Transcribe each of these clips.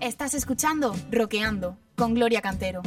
Estás escuchando Rockeando con Gloria Cantero.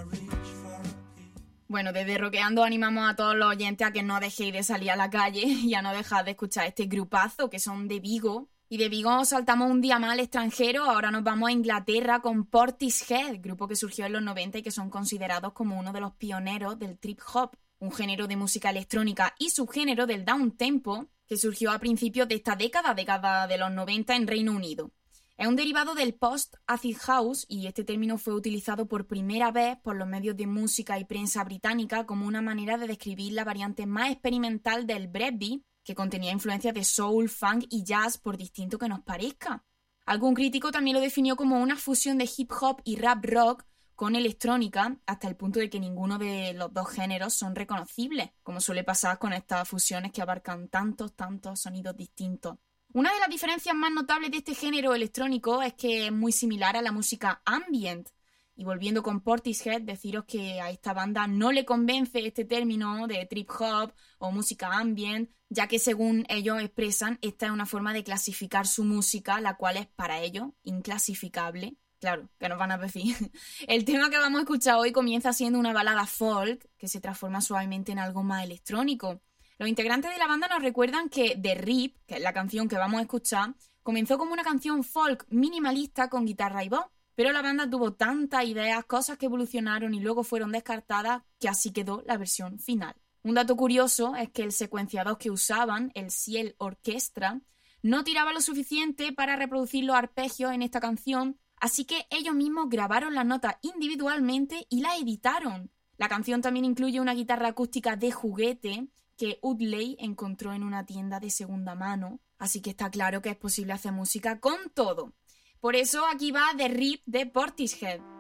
Bueno, desde Rockeando animamos a todos los oyentes a que no dejéis de salir a la calle y a no dejar de escuchar este grupazo que son de Vigo. Y de Vigo saltamos un día más al extranjero, ahora nos vamos a Inglaterra con Portishead, grupo que surgió en los 90 y que son considerados como uno de los pioneros del trip hop, un género de música electrónica y subgénero del downtempo que surgió a principios de esta década de los 90 en Reino Unido. Es un derivado del post-acid house y este término fue utilizado por primera vez por los medios de música y prensa británica como una manera de describir la variante más experimental del breakbeat, que contenía influencias de soul, funk y jazz por distinto que nos parezca. Algún crítico también lo definió como una fusión de hip hop y rap rock con electrónica, hasta el punto de que ninguno de los dos géneros son reconocibles, como suele pasar con estas fusiones que abarcan tantos sonidos distintos. Una de las diferencias más notables de este género electrónico es que es muy similar a la música ambient. Y volviendo con Portishead, deciros que a esta banda no le convence este término de trip hop o música ambient, ya que según ellos expresan, esta es una forma de clasificar su música, la cual es para ellos inclasificable. Claro, ¿qué nos van a decir? El tema que vamos a escuchar hoy comienza siendo una balada folk que se transforma suavemente en algo más electrónico. Los integrantes de la banda nos recuerdan que The Rip, que es la canción que vamos a escuchar, comenzó como una canción folk minimalista con guitarra y voz, pero la banda tuvo tantas ideas, cosas que evolucionaron y luego fueron descartadas, que así quedó la versión final. Un dato curioso es que el secuenciador que usaban, el Ciel Orchestra, no tiraba lo suficiente para reproducir los arpegios en esta canción, así que ellos mismos grabaron las notas individualmente y las editaron. La canción también incluye una guitarra acústica de juguete que Utley encontró en una tienda de segunda mano, así que está claro que es posible hacer música con todo. Por eso aquí va The Rip de Portishead.